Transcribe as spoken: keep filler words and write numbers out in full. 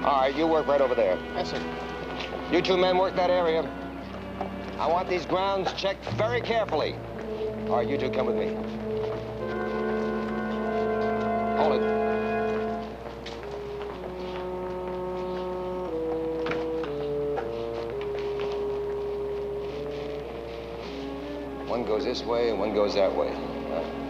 All right, you work right over there. Yes, sir. You two men work that area. I want these grounds checked very carefully. All right, you two come with me. Hold it. One goes this way and one goes that way.